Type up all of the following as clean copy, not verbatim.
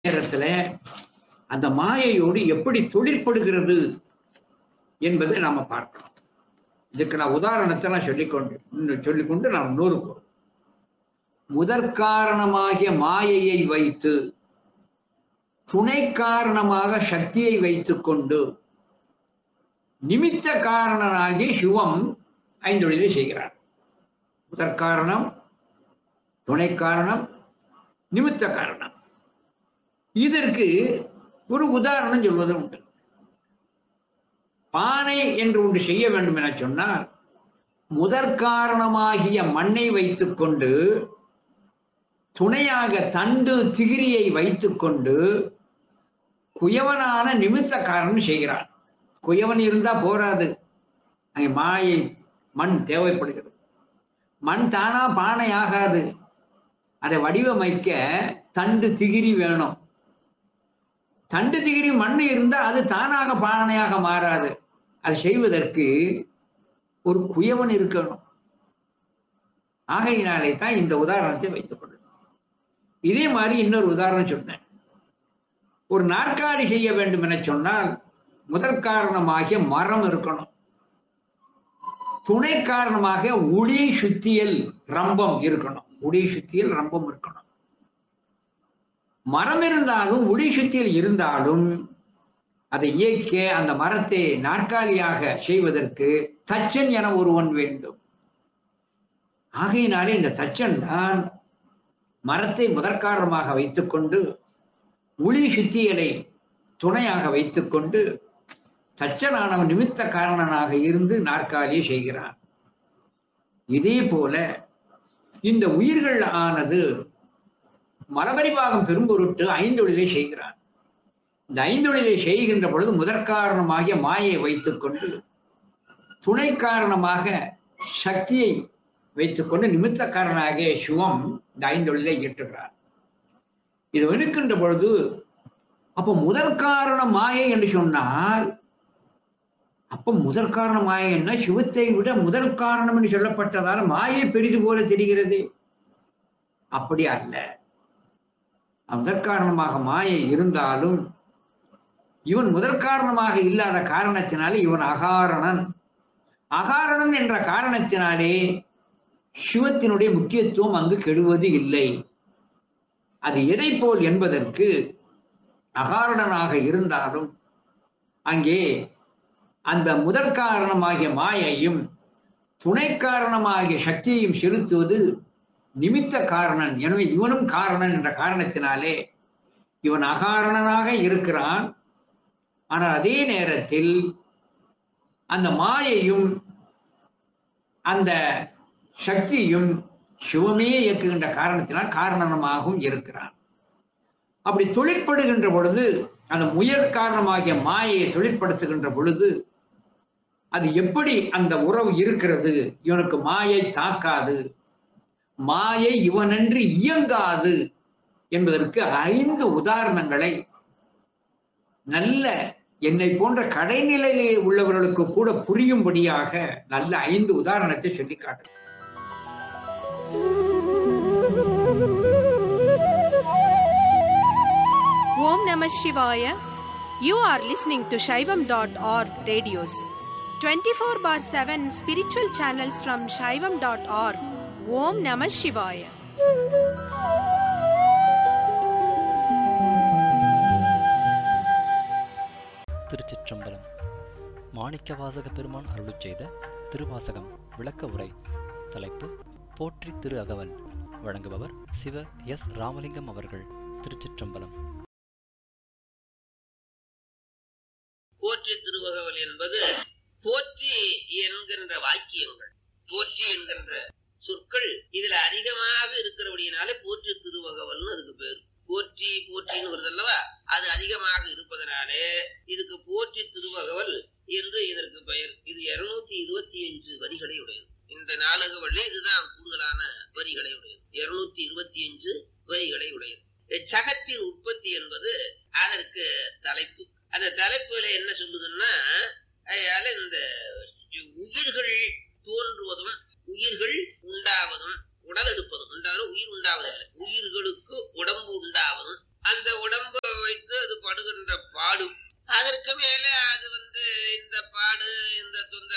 நேரத்துல அந்த மாயையோடு எப்படி தொழிற்படுகிறது என்பதை நாம பார்க்கிறோம். இதுக்கு நான் உதாரணத்தை நான் சொல்லிக்கொண்டு நாம் இன்னொரு போறோம். முதற்காரணமாகிய மாயையை வைத்து துணை காரணமாக சக்தியை வைத்துக் கொண்டு நிமித்த காரணனாகி சிவம் ஐந்தொழிலை செய்கிறார். முதற்காரணம், துணை காரணம், நிமித்த காரணம். இதற்கு ஒரு உதாரணம் சொல்வது உண்டு. பானை என்று ஒன்று செய்ய வேண்டும் என சொன்னால் முதற்காரணமாகிய மண்ணை வைத்துக் கொண்டு துணையாக தண்டு திகிரியை வைத்துக் கொண்டு குயவனான நிமித்த காரணம் செய்கிறான். குயவன் இருந்தா போராது, அங்கே மாயை மண் தேவைப்படுகிறது. மண் தானா பானை ஆகாது, அதை வடிவமைக்க தண்டு திகிரி வேணும். தண்டு திகிரி மண் இருந்தா அது தானாக பானையாக மாறாது. அது செய்வதற்கு ஒரு குயவன் இருக்கணும். ஆகையினாலே தான் இந்த உதாரணத்தை வைத்துக் கொள்ளணும். இதே மாதிரி இன்னொரு உதாரணம் சொன்னேன். ஒரு நாற்காலி செய்ய வேண்டும் என சொன்னால் முதற்காரணமாகிய மரம் இருக்கணும். துணை காரணமாக உளி சுத்தியல் ரம்பம் இருக்கணும். உளி சுத்தியல் ரம்பம் இருக்கணும். மரம் இருந்தாலும் உளி சுத்தியல் இருந்தாலும் அதை இயக்க அந்த மரத்தை நாற்காலியாக செய்வதற்கு தச்சன் என ஒருவன் வேண்டும். ஆகையினாலே இந்த தச்சன் தான் மரத்தை முதற்காரணமாக வைத்துக்கொண்டு உளி சுத்தியலை துணையாக வைத்துக்கொண்டு தச்சனானவன் நிமித்த காரணனாக இருந்து நாற்காலியை செய்கிறான். இதே போல இந்த உயிர்கள் ஆனது மலபரிபாகம் பெரும்பொருட்டு ஐந்தொழிலை செய்கிறான். இந்த ஐந்தொழிலை செய்கின்ற பொழுது முதற்காரணமாகிய மாயை வைத்துக்கொண்டு துணை காரணமாக சக்தியை வைத்துக்கொண்டு நிமித்த காரணமாகிய சிவம் இந்த ஐந்தொழிலை இயற்றுகிறார். இது வெனுக்கின்ற பொழுது அப்ப முதற்காரண மாயை என்று சொன்னால், அப்ப முதற்காரண மாயை என்ன? சிவத்தை விட முதல் காரணம் என்று சொல்லப்பட்டதால் மாயை பெரிது போல தெரிகிறது. அப்படி அல்ல. முதற்காரணமாக மாயை இருந்தாலும் இவன் முதற்காரணமாக இல்லாத காரணத்தினாலே இவன் அகாரணன். அகாரணன் என்ற காரணத்தினாலே சிவத்தினுடைய முக்கியத்துவம் அங்கு கெடுவது இல்லை. அது எதை போல் என்பதற்கு அகாரணனாக இருந்தாலும் அங்கே அந்த முதற்காரணமாகிய மாயையும் துணை காரணமாகிய சக்தியையும் செலுத்துவது நிமித்த காரணன். எனவே இவனும் காரணன் என்ற காரணத்தினாலே இவன் அகாரணனாக இருக்கிறான். ஆனால் அதே நேரத்தில் அந்த மாயையும் அந்த சக்தியும் சிவமே இயக்குகின்ற காரணத்தினால் காரணமாகவும் இருக்கிறான். அப்படி தொழிற்படுகின்ற பொழுது அந்த முயற் காரணமாகிய மாயையை தொழிற்படுத்துகின்ற பொழுது அது எப்படி அந்த உறவு இருக்கிறது? இவனுக்கு மாயை தாக்காது, மாயை இவனன்று இயங்காது என்பதற்கு 5 உதாரணங்களை நல்ல என்னை போன்ற கடைநிலையிலே உள்ளவர்களுக்கு கூட புரியும்படியாக நல்ல 5 உதாரணத்தை சொல்லி காட்டு. Om Namah Shivaya. You are listening to Shaivam.org radios. 24/7 spiritual channels from Shaivam.org. Om Namah Shivaya. திருச்சிற்றம்பலம். மாணிக்கவாசக பெருமான் அருளிச் செய்த திருவாசகம் விளக்க உரை. தலைப்பு போற்றி திரு அகவல். வழங்குபவர் சிவ எஸ் ராமலிங்கம் அவர்கள். திருச்சிற்றம்பலம். போற்றி திருவகவல் என்பது போற்றி என்கின்ற வாக்கியங்கள், போற்றி என்கின்ற சொற்கள் இதுல அதிகமாக இருக்கிறபடியினாலே போற்றி திருவகவல்னு அதுக்கு பேரு. போற்றி போற்றின்னு வருது அல்லவா, அது அதிகமாக இருப்பதனாலே இதுக்கு போற்றி திருவகவல் என்று இதற்கு பெயர். இது 225 வரிகளை உடையது. இந்த நாலகவல்லி இதுதான் கூடுதலான வரிகளை உடையது. 225 வரிகளை உடையது. சகத்தின் உற்பத்தி என்பது அதற்கு தலைப்பு. அந்த தலைப்புல என்ன சொல்லுதுன்னா, இந்த உயிர்கள் தோன்றுவதும் உயிர்கள் உண்டாவதும் உடல் எடுப்பதும் உண்டாவது உயிர் உண்டாவதில்லை, உயிர்களுக்கு உடம்பு உண்டாவதும் அந்த உடம்ப வைத்து அது படுகின்ற பாடும், அதற்கு மேல அது இந்த பாடு இந்த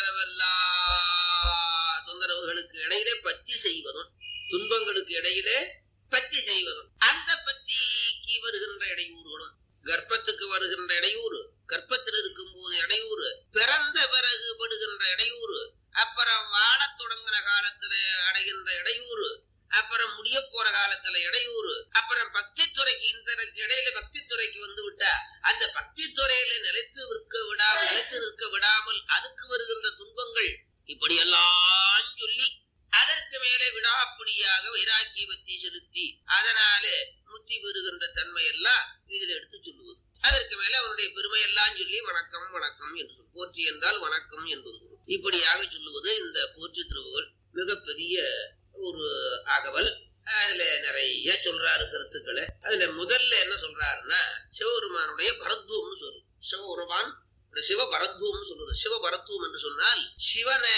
தொந்தரவுகளுக்கு இடையிலே பத்தி செய்வதும், துன்பங்களுக்கு இடையிலே பத்தி செய்வதும், அந்த பத்திக்கு வருகின்ற இடையூறுகளும், கர்ப்பத்துக்கு வருகின்ற இடையூறு, கர்ப்பத்தில் இருக்கும் போது இடையூறு, பிறந்த பிறகு படுகின்ற இடையூறு, அப்புறம் வாழத் தொடங்கின காலத்துல அடைகின்ற இடையூறு, அப்புறம் முடிய போற காலத்துல இடையூறு, அப்புறம் பக்தி துறைக்கு இந்த இடையில பக்தி துறைக்கு வந்து விட்டா அந்த பக்தி துறையில நிலைத்து நிற்க விடாமல் அதுக்கு வருகின்ற துன்பங்கள், இப்படி எல்லாம் சொல்லி அதற்கு மேலே விடாப்படியாக வைராக்கியவத்தை செலுத்தி அதனாலே முத்தி பெறுகின்ற தன்மை எல்லாம் இதில் எடுத்து சொல்லுவது. அதற்கு மேல அவனுடைய பெருமை எல்லாம் சொல்லி வணக்கம் வணக்கம் என்று சொல், போற்றி என்றால் வணக்கம் என்பது இப்படியாக சொல்லுவது இந்த போற்றி திருவுகள். மிகப்பெரிய ஒரு அகவல். அதுல நிறைய சொல்றாரு கருத்துக்களை. அதுல முதல்ல என்ன சொல்றாருன்னா, சிவபெருமானுடைய பரத்துவம்னு சொல்லு. சிவபெருமான் சிவபரத்துவம் சொல்லுது. சிவபரத்துவம் என்று சொன்னால் சிவனை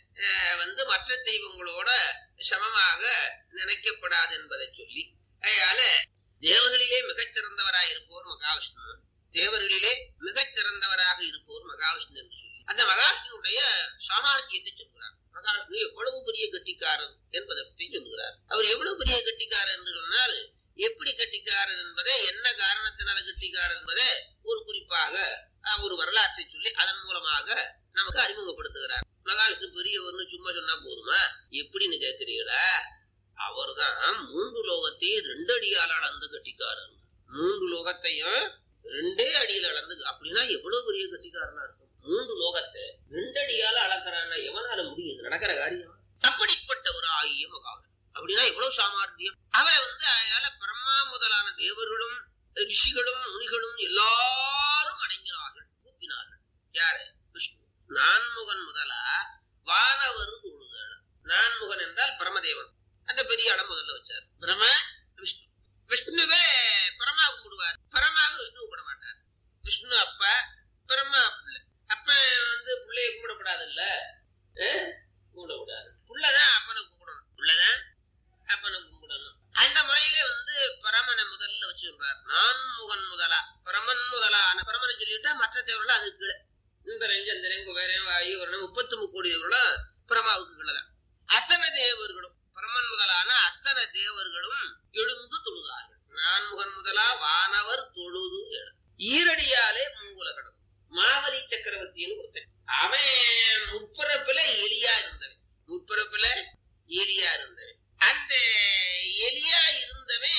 மற்ற தெய்வங்களோட சமமாக நினைக்கப்படாது என்பதை சொல்லி, அதனால தேவர்களிலே மிகச்சிறந்தவராக இருப்போர் மகாவிஷ்ணு, தேவர்களிலே மிகச்சிறந்தவராக இருப்போர் மகாவிஷ்ணு என்று சொல்லி அந்த மகாவிஷ்ணுடைய சாமர்த்தியத்தை சொல்கிறார். மகாவிஷ்ணு எவ்வளவு பெரிய கெட்டிக்காரன் என்பதை பற்றி சொல்லுகிறார். அவர் எவ்வளவு பெரிய கெட்டிக்காரன் என்று சொன்னால், எப்படி கெட்டிக்காரன் என்பதை, என்ன காரணத்தினால கெட்டிக்காரன் என்பதை ஒரு குறிப்பாக ஒரு வரலாற்றை சொல்லி அதன் மூலமாக நமக்கு அறிமுகப்படுத்துகிறார். மகாவிஷ்ணு பெரியவர்னு சும்மா சொன்னா போதுமா? எப்படின்னு கேட்கிறீங்களா? அவர்தான் 3 லோகத்தையும் 2 அடியால் அளந்து கட்டிக்காரன். 3 லோகத்தையும் 2 அடியில் அளந்து, அப்படின்னா எவ்வளவு பெரிய கட்டிக்காரனா இருக்கும். 3 லோகத்தை 2 அடியால அளக்கிறான்னா எவனால முடியுது? நடக்கிற காரியம். அப்படிப்பட்ட ஒரு ஆகிய மகாவிஷ்ணு அப்படின்னா எவ்வளவு சாமர்த்தியம். அவரை அதனால பிரம்மா முதலான தேவர்களும் ரிஷிகளும் முனிகளும் எல்லாரும் அடங்கினார்கள், கூப்பினார்கள். யாரு? விஷ்ணு. நான்முகன் முதலா வானவர் தொழுதாள். நான்முகன் என்றால் பிரமதேவன். அந்த பெரிய இடம் முதல்ல வச்சார். பிரம விஷ்ணு. விஷ்ணுவே பிரமா கும்பிடுவார், பிரமாவை விஷ்ணு கும்பிட மாட்டார். விஷ்ணு அப்ப, பிரமா பிள்ளை. அப்ப பிள்ளைய கும்பிடப்படாது இல்ல, கும்பிடக்கூடாது. புள்ளதான் அப்பனை கும்பிடணும், புள்ளதான் அப்பனை கும்பிடணும். அந்த முறையிலே பரமனை முதல்ல வச்சு சொல்றார். நான்முகன் முதலா, பரமன் முதலான பரமனை சொல்லிவிட்டா மற்ற தேவர்கள் அதுக்கு கீழே. இந்த ரெஞ்சு அந்த ரெங்கு வேற வாயு வரணும் 33 கோடி தேவர்களும் பிரமாவுக்கு கீழதான். அத்தனை தேவர்களும் பரமன் முதலான அத்தனை தேவர்களும் எழுந்து தொழுதார்கள். நான்முகன் முதலா வானவர் தொழுது எழு. ஈரடியாலே மூவுலகடம். மாவலி சக்கரவர்த்தின்னு ஒருத்தன். அவன் முற்பரப்புல எலியா இருந்தவன். முற்பரப்புல எலியா இருந்தவன். அந்த எலியா இருந்தவன்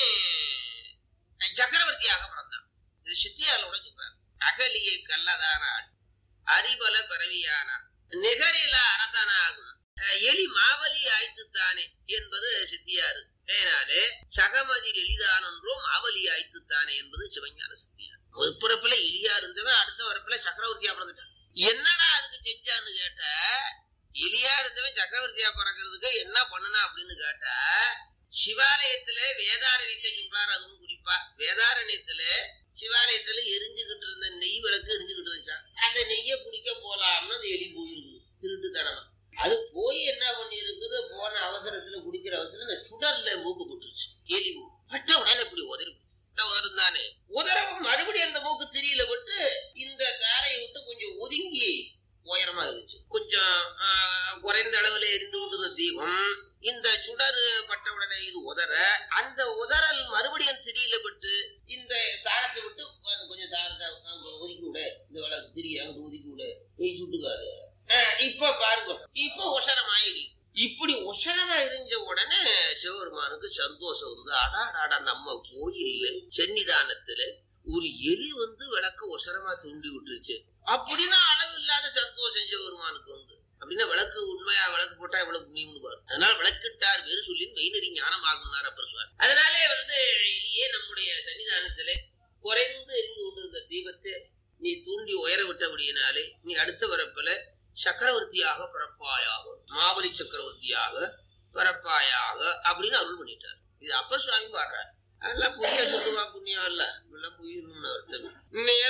சக்கரவர்த்தியாக பிறந்தான். இது சித்தியாலோட சொல்றார். அகலியை கல்லதானாள், அறிவல பிறவியானார், நிகரில அரசனாகும், எலி மாவலி ஆய்த்துத்தானே என்பது சித்தியாரு. ஏனாலே சகமதில் எளிதானோ மாவலி ஆய்த்துத்தானே என்பது சிவஞான சித்தியார். ஒரு பிறப்புல எலியா இருந்தவன் அடுத்த வரப்புல சக்கரவர்த்தியா பிறந்துட்டான். என்னடா அதுக்கு செஞ்சான்னு கேட்ட, எலியா இருந்தவன் சக்கரவர்த்தியா பிறக்கிறதுக்கு என்ன பண்ணனா அப்படின்னு கேட்டா, சிவாலயத்துல வேதாரண்யத்தை சொல்றாரு. அதுவும் குறிப்பா வேதாரண்யத்துல சிவாலயத்துல எரிஞ்சுகிட்டு இருந்த நெய் விளக்கு எரிஞ்சுகிட்டு இருந்துச்சான். அந்த நெய்ய குடிக்க போலாம்னு அந்த எலி போயிருக்குது, திருட்டுத்தனமா. அது போய் என்ன பண்ணி இருக்குது, போன அவசரத்துல குடிக்கிற அவசரத்துல இந்த சுடர்ல மூக்கு போட்டுருச்சு. எலி மூக்கு பட்ட உடனே இப்படி உதரும் தானே, உதரவும் மறுபடியும் அந்த மூக்கு திரியில விட்டு இந்த தாரையை விட்டு கொஞ்சம் ஒதுங்கி உயரமா இருந்துச்சு. கொஞ்சம் குறைந்த அளவுல எரிந்து கொண்டிருந்த தீபம் இந்த சுடர் பட்ட உடனே இது உதற, அந்த உதறல் மறுபடியும் திரியில விட்டு இந்த சாணத்தை விட்டு கொஞ்சம் தாரத்தை ஒதுக்கி விட, இந்த வேலை திரிய அங்க ஒதுக்கி விட, நீ சுட்டுக்காரு. இப்ப பாருங்க, இப்ப உசரமாயிரு. இப்படி உசரமா இருந்த உடனே சிவபெருமானுக்கு சந்தோஷம். ஆடா நம்ம கோயில் சன்னிதானத்துல ஒரு எலி விளக்க உசரமா தூண்டி விட்டுருச்சு அப்படின்னா அளவு இல்லாத சந்தோஷம் சிவபெருமானுக்கு. அப்படின்னா விளக்கு உண்மையா விளக்கு போட்டா இவ்வளவு புண்ணியம் பாரு. அதனால விளக்கிட்டார் வேறு சொல்லி மெய்நெறி ஞானம் ஆகுனார் அப்பர் சுவாமி. அதனாலே எலியே நம்முடைய சன்னிதானத்திலே குறைந்து எரிந்து கொண்டிருந்த தீபத்தை நீ தூண்டி உயர விட்டபடியினாலே நீ அடுத்த வரப்புல சக்கரவர்த்தியாக பிறப்பாயாக, மாவலி சக்கரவர்த்தியாக பிறப்பாயாக அப்படின்னு அருள் பண்ணிட்டார். இது அப்பர் சுவாமி பாடுறார். அதெல்லாம் புதிய சொல்லுவா புண்ணியம் இல்ல, இதெல்லாம் புரியணும்னு அர்த்தம்.